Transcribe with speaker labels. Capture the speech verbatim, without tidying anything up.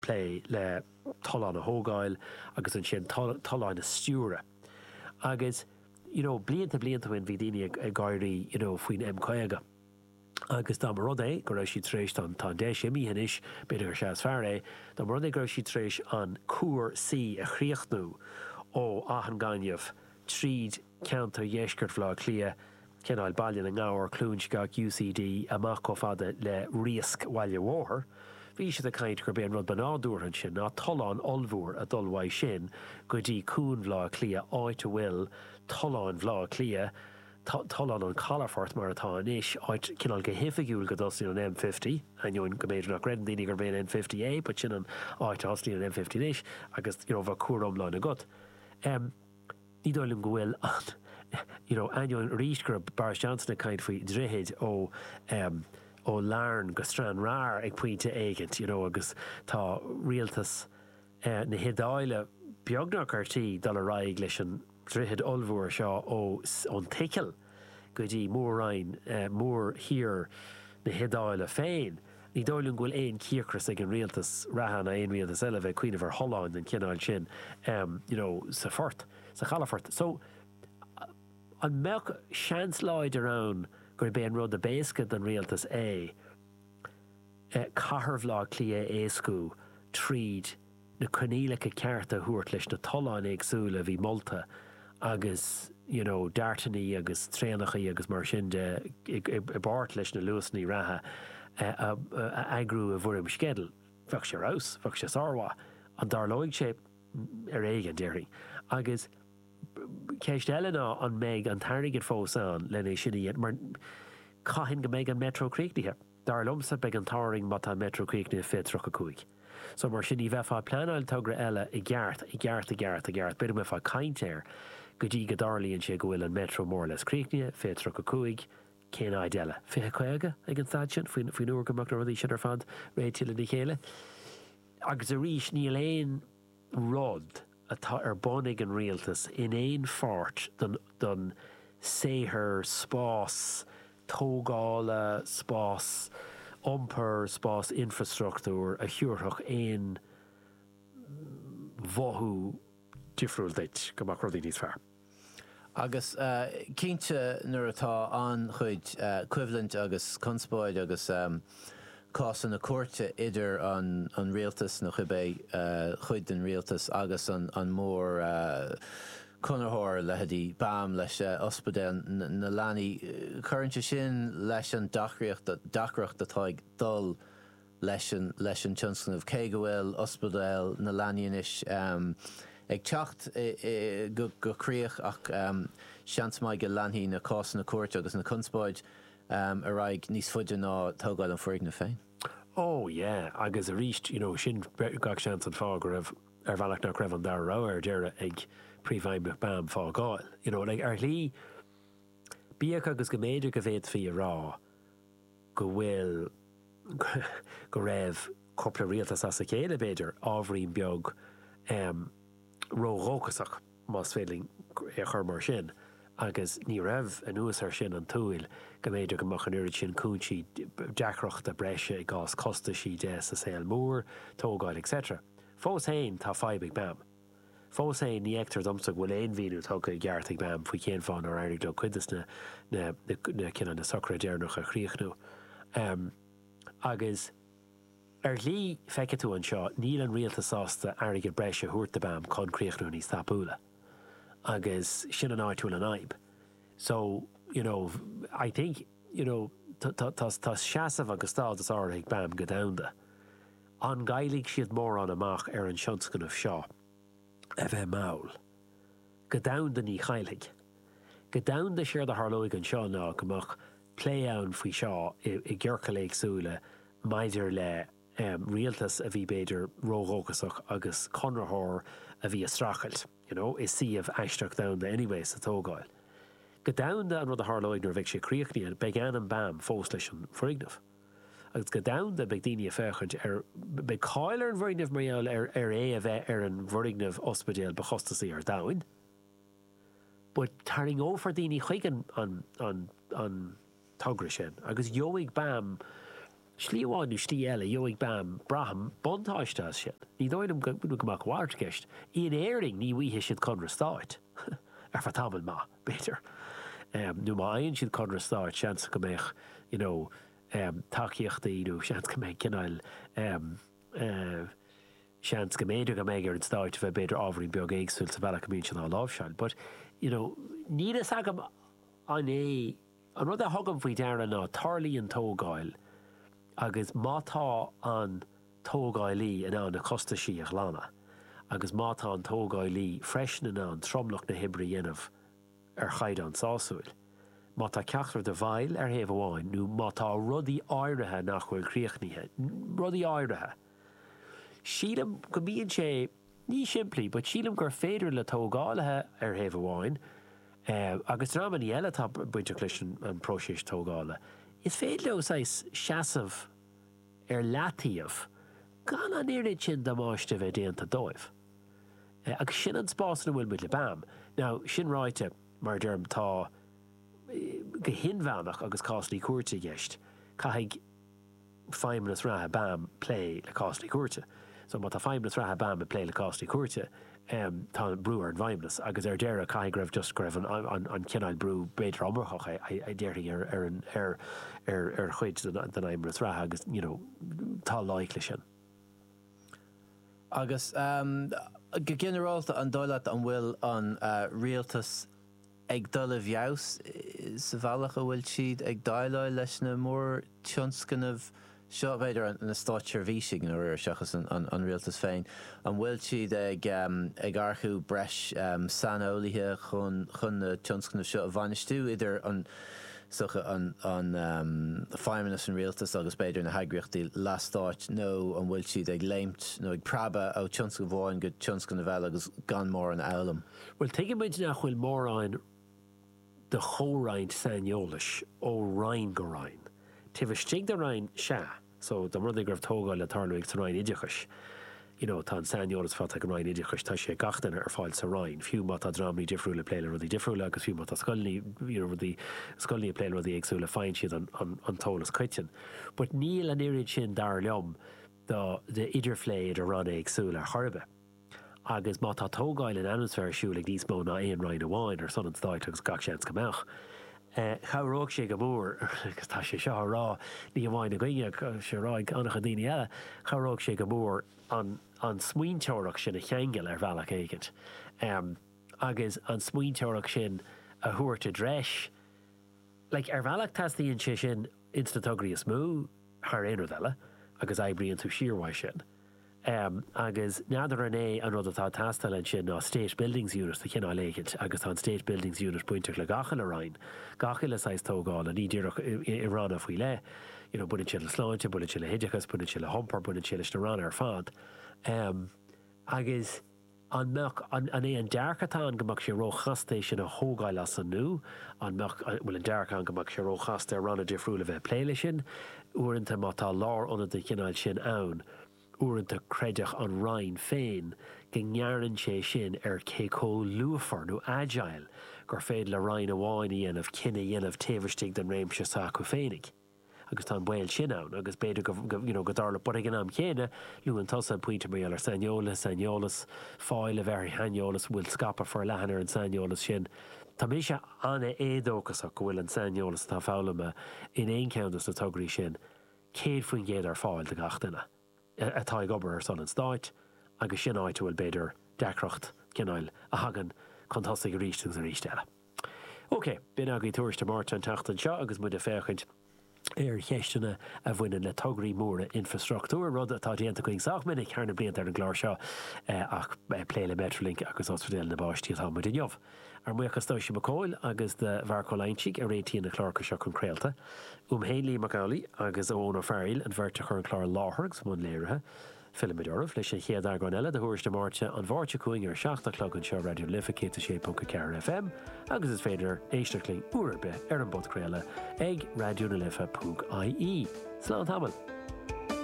Speaker 1: play le talán a hógáil agus an sin talán a stúra. Agus, you know, blianta blianta when bhí daine ag gairí, you know, faoin M Cóige. Agus dá mar rud é, go raibh si tréis tá deis imí hanis, beidir gur seas fear é, dá mar rud é go raibh si tréis an cuair sí a chríochnú ó ahan gáinneamh tríd ceantar dhéisgurt bhlá clia cinál bailin an gáhar clúin gach U C D amach go fada le riasc bhaile mhór. Bhí siad a caint gur béon rud banádúr an sin ná talán olbhúr a dulmhaid sin go dtí cún bhlá clia áit a bhfuil talán bhlá clia talán an calafort mar atá inis áit cinál go hifigiúil go dosí an M fifty an join go méidir nach redan daoine gur béon M fifty A but sin an áit osí an M fifty inis agus you know, bha cuair omláin a gut. Um, ní dóilm go bhfuil an you know, anjoin rís gur Boris Johnson a caint faoi dréhéid ó um, ó lárn go strán rár ag puinte éigent, you know, agus tá rialtas uh, na hidáile beagnach artí dal a raig leis an dréhéid olbhúr seo ó an ticeil go dtí mór rain uh, mór hir na hidáile féin. Ní dóilm go bhfuil éon cíocras ag an rialtas rahan a éon rialtas eile bheith cuioine bhar Holland an cinál sin um, you know, sa fort, sa chalafort. So an meach seansláid arán gur béon rud a béascad an rialtas é uh, cathrbhlá clia éascú tríd na conílacha cearta thuairt leis na talán éagsúla bhí molta agus, you know, dartaní agus tréanachaí agus mar sin de i bart leis na luasnaí ratha uh, uh, agrú a bhurim skedal. Fach sé rás, fach sé sárha an darlóig sé ar éige déirí. Agus ceist eile ná an méid an tarigid fósán lena sinna mar caihin go méid an Metro Creeknithe. Dar lomsa beag an táring mat an Metro Creeknithe fé troch a cúig. So mar sin í bheitfá planáil tugra eile i gceart, i gceart, i gceart, i gceart, beidir me fá caintéir go dtí go darlíonn sé go bhfuil an Metro Mórlas Creeknithe fé troch a cúig cén áid eile. Fé chuige ag an stad sin faoin uair go mach na rudí sin ar fad réitiile ní chéile. Agus a rís níl éon rod atá ar bonig an rialtas in éon fort don, don séhir spás, tógála spás, omper spás infrastruchtúr a thiúrthach éon bhothú difriúil go mach rudí níos fearr.
Speaker 2: Agus uh, cínte nuair atá an chuid uh, cuivalent agus conspóid agus um, cás an na cuairte idir an, an rialtas na chibé uh, chuid an rialtas agus an, an mór uh, conarthóir le hadí bam leis uh, ospedéil na, na leanaí uh, chuirinte sin leis an dachreacht dachreacht atá ag dul leis an leis an tionscanmh cé go bhfuil ospedéil na leanaíis um, ag teacht e, e, go goríoch ach um, seans mai go leanaí na cás na cuairte agus na conspóid um, a raig níos fuide ná tógáil an foiig na féin.
Speaker 1: Oh, yeah, agus a ríist, you know, sin gach seans an fá go raibh ar bhealach nach raibh an dar rá ar deire ag príomhhaim bam fá gáil. You know, like, ar lí bíach agus go méidir go bhéad fí rá go bhfuil go raibh coppla rialtas as a chéile béidir ábhríon beag um, róghócasach más féling a chur mar sin agus ní raibh an uas ar sin an túil go méidir go mach an uirid sin cúntí deachreacht a breise i gás costa sí de sa saoil mór, tógáil et cetera. Fós hain tá fáibh bam. Fós hain ní ectar domsa bhfuil éon bhíú tóca geart ag bam faoi cén fáin ar airig do cuidas na na na cinna na socra déarnach a chríochnú. Um, agus ar lí feice tú an seo, níl an rialtas sásta airigid breise thuirta bam chun críochnú níos tapúla. Agus sin an áitiúil an aib. So, you know, I think, you know, tas seasamh agus stádas ára ag bam go damda. An gaiigh siad mór an amach ar an sionscanmh seo a bheith maul. Go damda ní chailigh. Go damda siar de tharlóig an seo ná gomach plé ann faoi seo i, i ggheorcha léagsúla maidir le um, rialtas a bhí beidir róghócasach agus conrathóir a bhí a strachailt. You know, is siomh eisteach damda anyway sa tógáil. Go damda an rud a tharlóig nar bheith sé críochnaí beag an an bam fós leis an foiignamh. Agus go damda beag daoine a féchant ar beag cáil ar an bhfoignamh mariaal ar, ar é a bheith ar an bhfoignamh ospidéal ba chostasaí ar dain. But taring ófar daoine chuig an, an, an, an tugra sin. Agus joig bam slíháin nó slí eile joig bam braham bontáiste sin. Ní dóidm go goach bhhairte ceist. Íon éiring ní bhuithe siad conra stáit. Ar fa tamil má, beter. Um, nu má aon siad conra stáit seans go méich, you know, um, takeíochtaí nó seans go méich cinál um, uh, seans go méidir go méid ar an stáit bheith beidir ábhrí beag éagsúil sa bhealach go mín sin á lábhseáil. But, you know, ní is agam an é, an rud a thugam faoi dearna ná tarlaí an tógáil agus mátá an tógáilí in an na costa síach lána. Agus mátá an tógáilí freisin an tromlach na hibre dhéanamh ar chaid an sásúil. Mátá ceachtar de bhail ar héamh amháin, nó mátá rudaí áirithe nach bhfuil críochníthe, rudaí áirithe. Sílam go bíonn sé, ní siimplí, but sílam gur féidir le tógáilethe ar héamh amháin, uh, agus rámaní eile tá buinte clisin an próisis tógáile. Is féad le úsáis seasamh ar leataíomh gan an éirid sin damáiste bheith déanta dóibh. Uh, agus sin an spás na bhfuil muid le bam. Now, sin ráite, mar derm tá go hinmheannach agus cáslí cuairte gceist, caithfidh feimnas rathe bam play le cáslí cuairte. So má tá feimnas rathe bam a play le cáslí cuairte, um, tá brúar an feimnas, agus ar deire caithfidh greibh just greibh an, an, an cinál brú beidir ambarchach a déirtí ar ar ar ar ar chuid den aimras rathe agus, you know, tá láic lei sin.
Speaker 2: Agus um, go generalta an dóileat an bhfuil an uh, rialtas ag dul a bheabhs sa bhealach a bhfuil siad ag dáileáil leis na mór tionscanmh seo bhéidir an na stáitsear bhísigh nó ar seachas an, an, an rialtas féin. An bhfuil siad ag, um, ag archú breis um, sanolaithe chun chun na tionscanmh seo a bhainistú idir an socha an, an um, feiminas an rialtas agus beidir na hagriachtaí lastáit nó an bhfuil siad ag léimt nó ag praba ó tionscan bháin go tionscan na bheile agus gan mór an elam.
Speaker 1: Well, take muid nach bhfuil mór an de chóráint sanolalas ó Rhein go Rhein. Tifh stig de Rhein se, so the rud gur tógáil le tarluigh sa Rhein idiachas. You know, tá sanolalas fáte go Rhein idiachas tá sé gachtain ar fáil sa Rhein. Fiú má tá drámní difriúla pléile rudí difriúla agus fiú má tá scoilní, you know, rudí scoilní pléile rudí agsúla fáin siad an, an, an tólas coitin. But níl an irid sin dar leom de idirfléid a ran agsúla harbe. Agus má tá tógáil in atmosfér siúla níos mó na éon Rhein amháin ar son an stáit agus gach seans go meach. Uh, Charóg sé go mór, agus tá sé seo rá, ní amháin na gine sé ráig annach a daine eile, charóg sé go mór an, an smuointeoireach sin a cheangail ar bhealach éigent. Um, agus an smuointeoireach sin a thuairte dreis, like ar bhealach tasdaíonn sé sin instantógraí is mú, thar éonar eile, agus eibríonn tú siarhhaid sin. Um, agus neadar an é an rud atá tastal sin ná State Buildings Unit a cinál éigent, agus tá State Buildings Unit buinte le gachal a Rhein, gachal le sais tógáil a ní ddíireach i ranna faoi le, you know, buine le sláinte, buine le hideachas, buine le hompar, buine le na ranna ar fad. Um, agus an meach an, an é an dearcatán gomach sé róchasté sin a hógáil as an nú, an meach bhfuil an dearcán gomach sé róchasté a ranna difriúla bheith pléile sin, uaireanta má tá lár anna de cinál sin ann, uaireanta creideach an Rhein féin go ngearann sé sin ar cécó luafar nó agile gur féad le Rhein amháin dhéanamh cinenne dhéanamh taobhairstigh den réimse sa acu féinnig. Agus tá an bhil sin ann, agus beidir go, go, you know, go darla bud ag an am chéine, luúan tosa puinte mé ar sanolalas, sanolalas, fáil a bheir hanolalas bhfuil scapa for lehanar an sanolalas sin. Tá mé se anna édóchas go bhfuil an sanolalas tá fáilama in éon ceantas na tugraí sin, céad faoin géad ar fáil de gachtainna. Atá gobar ar son an stáit, agus sin áit bhfuil beidir decrocht cinál a hagan chun tosa go ríistús a ríisteile. Ok, bin agaí tuairiste máirte an teachtain seo agus muid a féchaint ar cheistena a bhfuine le tograí móra infrastruchtúr rud atá déanta chuig saach minic chearna bliant ar an gláir seo ach pléile Metrolink agus osfidéil na báistí atá muid in jobh. Ar muochas Stoisi McCoil agus de Bharcolainsigh a réitíon na chláircha seo chun créalta. Um Héinlí Macaulay agus óna Farrell an bhirrte chun chlár láthairg mún léirithe. Filimidormh leis an chéad argáin eile de thuairiste máirte an bhharrte cuaing ar seachta chlog an seo radio lifa cé sé punca ceair F M agus is féidir éisteachling uairbe ar an bod créile ag radioúna lifa punca I E. Slán tamil.